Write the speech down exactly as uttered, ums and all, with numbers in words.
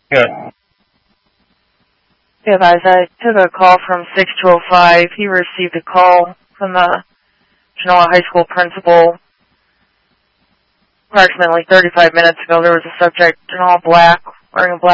Good. Yeah, guys, I took a call from six two oh five. He received a call from the Genoa High School principal approximately thirty-five minutes ago. There was a subject in all black, wearing a black